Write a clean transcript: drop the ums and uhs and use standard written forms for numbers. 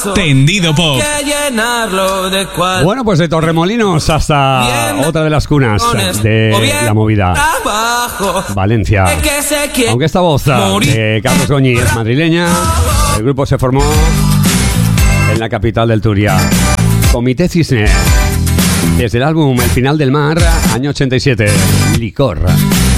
Tendido Pop. Bueno, pues de Torremolinos hasta otra de las cunas de la movida, Valencia. Aunque esta voz de Carlos Goñi es madrileña, el grupo se formó en la capital del Turia. Comité Cisne. Desde el álbum El Final del Mar, año 87, Licor.